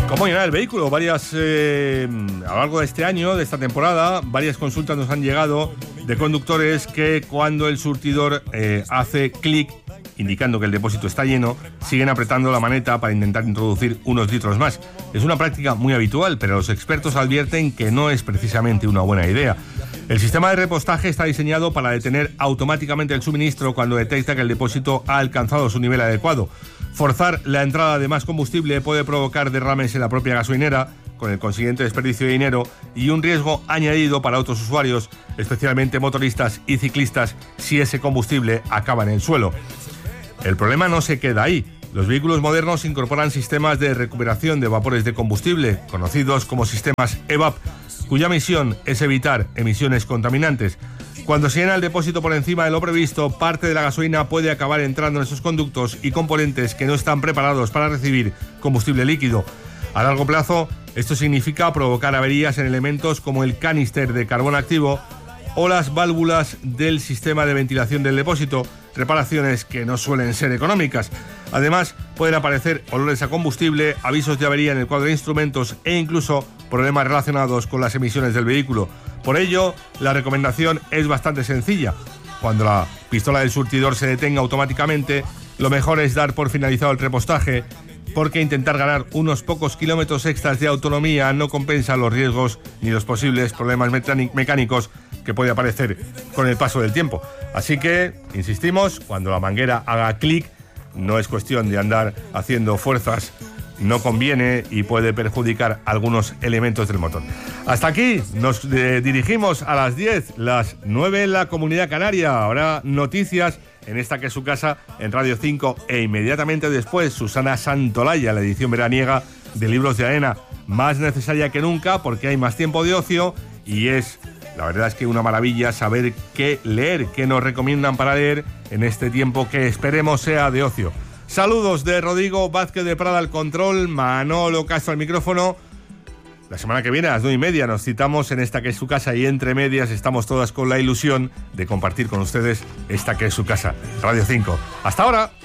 ¿Cómo llenar el vehículo? A lo largo de este año, de esta temporada, varias consultas nos han llegado de conductores que cuando el surtidor hace clic, indicando que el depósito está lleno, siguen apretando la maneta para intentar introducir unos litros más. Es una práctica muy habitual, pero los expertos advierten que no es precisamente una buena idea. El sistema de repostaje está diseñado para detener automáticamente el suministro cuando detecta que el depósito ha alcanzado su nivel adecuado. Forzar la entrada de más combustible puede provocar derrames en la propia gasolinera, con el consiguiente desperdicio de dinero y un riesgo añadido para otros usuarios, especialmente motoristas y ciclistas, si ese combustible acaba en el suelo. El problema no se queda ahí. Los vehículos modernos incorporan sistemas de recuperación de vapores de combustible, conocidos como sistemas EVAP, cuya misión es evitar emisiones contaminantes. Cuando se llena el depósito por encima de lo previsto, parte de la gasolina puede acabar entrando en esos conductos y componentes que no están preparados para recibir combustible líquido. A largo plazo, esto significa provocar averías en elementos como el canister de carbón activo o las válvulas del sistema de ventilación del depósito, reparaciones que no suelen ser económicas. Además, pueden aparecer olores a combustible, avisos de avería en el cuadro de instrumentos e incluso problemas relacionados con las emisiones del vehículo. Por ello, la recomendación es bastante sencilla. Cuando la pistola del surtidor se detenga automáticamente, lo mejor es dar por finalizado el repostaje, porque intentar ganar unos pocos kilómetros extras de autonomía no compensa los riesgos ni los posibles problemas mecánicos que puede aparecer con el paso del tiempo. Así que, insistimos, cuando la manguera haga clic, no es cuestión de andar haciendo fuerzas, no conviene y puede perjudicar algunos elementos del motor. Hasta aquí nos dirigimos a las 10, las 9 en la Comunidad Canaria. Ahora noticias en esta que es su casa en Radio 5 e inmediatamente después Susana Santolaya, la edición veraniega de Libros de Arena, más necesaria que nunca porque hay más tiempo de ocio y la verdad es que una maravilla saber qué leer, qué nos recomiendan para leer en este tiempo que esperemos sea de ocio. Saludos de Rodrigo Vázquez de Prada al control, Manolo Castro al micrófono. La semana que viene a las 9:30 nos citamos en esta que es su casa y entre medias estamos todas con la ilusión de compartir con ustedes esta que es su casa, Radio 5. ¡Hasta ahora!